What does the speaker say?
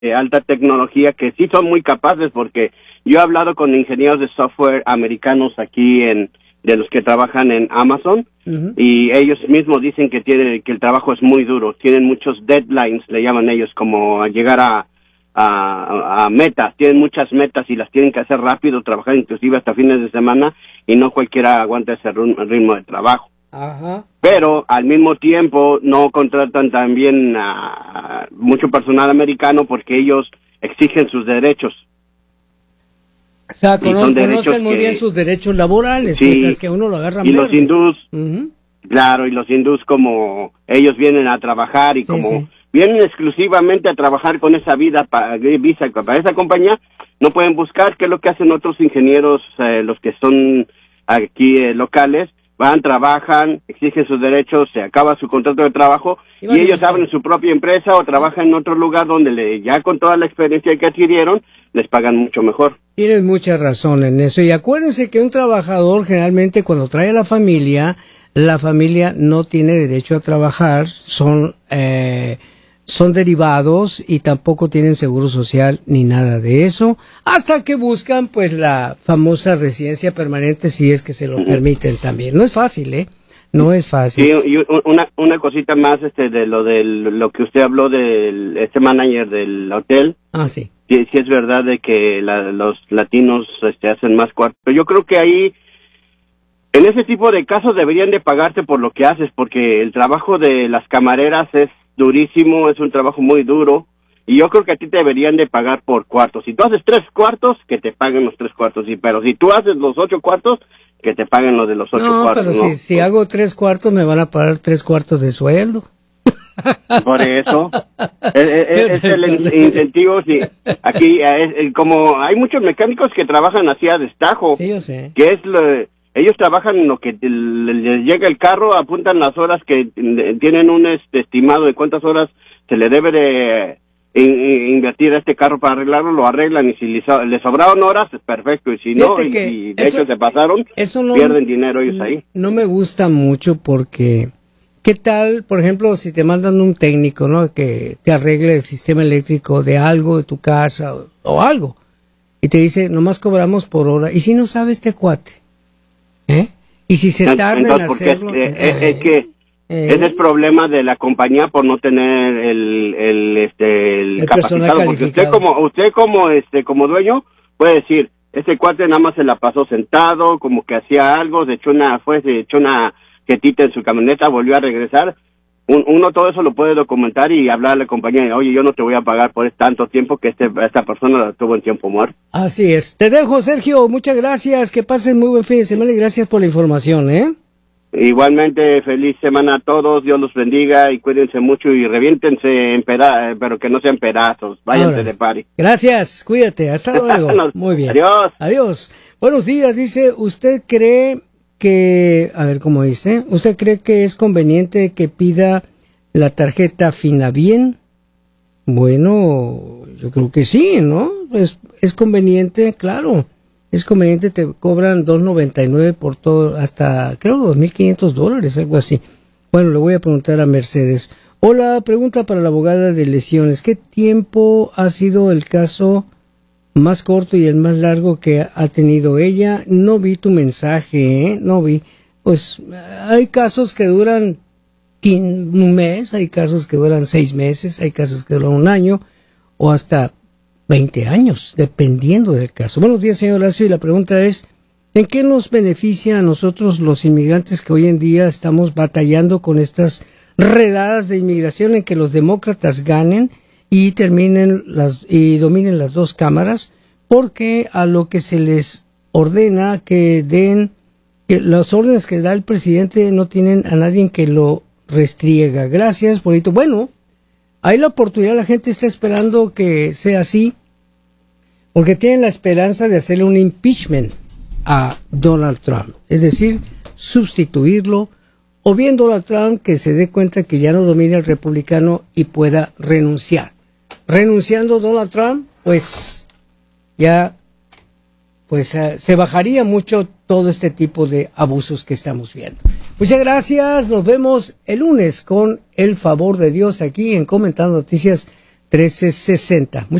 de alta tecnología que sí son muy capaces, porque yo he hablado con ingenieros de software americanos aquí de los que trabajan en Amazon, y ellos mismos dicen que el trabajo es muy duro, tienen muchos deadlines, le llaman ellos, como a llegar a metas, tienen muchas metas y las tienen que hacer rápido, trabajar inclusive hasta fines de semana, y no cualquiera aguanta ese ritmo de trabajo. Ajá. Pero al mismo tiempo no contratan también a mucho personal americano porque ellos exigen sus derechos. O sea, conocen muy bien sus derechos laborales, sí, mientras que uno lo agarra y verde. Los hindús, claro, y los hindús, como ellos vienen a trabajar y vienen exclusivamente a trabajar con esa visa para esa compañía, no pueden buscar, que es lo que hacen otros ingenieros, los que son aquí locales, van, trabajan, exigen sus derechos, se acaba su contrato de trabajo y ellos abren su propia empresa o trabajan en otro lugar donde ya con toda la experiencia que adquirieron, les pagan mucho mejor. Tienes mucha razón en eso, y acuérdense que un trabajador generalmente cuando trae a la familia no tiene derecho a trabajar, son derivados y tampoco tienen seguro social ni nada de eso, hasta que buscan pues la famosa residencia permanente, si es que se lo permiten también. No es fácil, no es fácil. Sí, y una cosita más de lo que usted habló del manager del hotel. Ah, sí. Sí es verdad de que los latinos hacen más cuarto. Pero yo creo que ahí, en ese tipo de casos, deberían de pagarte por lo que haces, porque el trabajo de las camareras es durísimo, es un trabajo muy duro, y yo creo que a ti te deberían de pagar por cuartos. Si tú haces 3 cuartos, que te paguen los 3 cuartos, pero si tú haces los 8 cuartos, que te paguen los de los 8 cuartos. Pero si hago 3 cuartos, me van a pagar 3 cuartos de sueldo. Por eso es el incentivo. Sí. Aquí como hay muchos mecánicos que trabajan así a destajo, sí, yo sé, que ellos trabajan en lo que les llega el carro, apuntan las horas que tienen un estimado de cuántas horas se le debe de invertir a este carro para arreglarlo, lo arreglan, y si les sobraron horas, es perfecto, y si no, y de hecho se pasaron, pierden dinero ellos ahí. No me gusta mucho porque ¿qué tal, por ejemplo, si te mandan un técnico, ¿no?, que te arregle el sistema eléctrico de algo, de tu casa o algo, y te dice, nomás cobramos por hora, y si no sabe este cuate, y si se tarda en hacerlo, es que ese es el problema de la compañía por no tener el capacitado, porque usted como dueño puede decir, este cuate nada más se la pasó sentado, como que hacía algo, se echó una jetita en su camioneta, volvió a regresar. Uno todo eso lo puede documentar y hablar a la compañía, oye, yo no te voy a pagar por tanto tiempo que esta persona tuvo en tiempo muerto. Así es. Te dejo, Sergio, muchas gracias, que pasen muy buen fin de semana y gracias por la información, Igualmente, feliz semana a todos, Dios los bendiga y cuídense mucho y reviéntense pero que no sean pedazos, váyanse de party. Gracias, cuídate, hasta luego. Muy bien. Adiós. Buenos días, dice, ¿usted cree que, a ver cómo dice, ¿usted cree que es conveniente que pida la tarjeta Finabien? Bueno, yo creo que sí, ¿no? Es conveniente, claro. Es conveniente, te cobran $2.99 por todo, hasta creo $2,500, algo así. Bueno, le voy a preguntar a Mercedes. Hola, pregunta para la abogada de lesiones. ¿Qué tiempo ha sido el caso más corto y el más largo que ha tenido ella? No vi tu mensaje, no vi. Pues hay casos que duran un mes, hay casos que duran 6 meses, hay casos que duran 1 año o hasta 20 años, dependiendo del caso. Buenos días, señor Horacio, y la pregunta es, ¿en qué nos beneficia a nosotros los inmigrantes que hoy en día estamos batallando con estas redadas de inmigración en que los demócratas ganen y dominen las 2 cámaras? Porque a lo que se les ordena que las órdenes que da el presidente no tienen a nadie que lo restriega. Gracias, bonito. Bueno, hay la oportunidad, la gente está esperando que sea así, porque tienen la esperanza de hacerle un impeachment a Donald Trump, es decir, sustituirlo, o bien Donald Trump que se dé cuenta que ya no domina el republicano y pueda renunciar. Renunciando Donald Trump, pues ya se bajaría mucho todo este tipo de abusos que estamos viendo. Muchas gracias, nos vemos el lunes con el favor de Dios aquí en Comentando Noticias 1360.